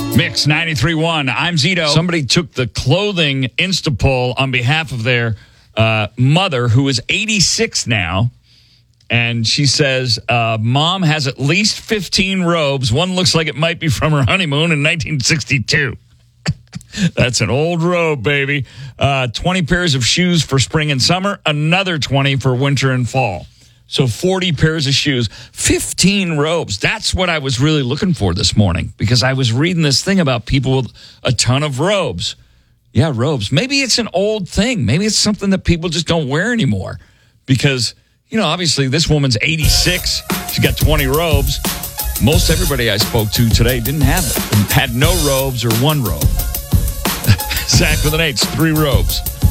Mix 93.1. I'm Zito. Somebody took the clothing Instapoll on behalf of their mother, who is 86 now. And she says, Mom has at least 15 robes. One looks like it might be from her honeymoon in 1962. That's an old robe, baby. 20 pairs of shoes for spring and summer. Another 20 for winter and fall. So 40 pairs of shoes, 15 robes. That's what I was really looking for this morning, because I was reading this thing about people with a ton of robes. Yeah, robes. Maybe it's an old thing. Maybe it's something that people just don't wear anymore. Because, you know, obviously this woman's 86. She's got 20 robes. Most everybody I spoke to today didn't have it. Had no robes or one robe. Zach with an H, 3 robes.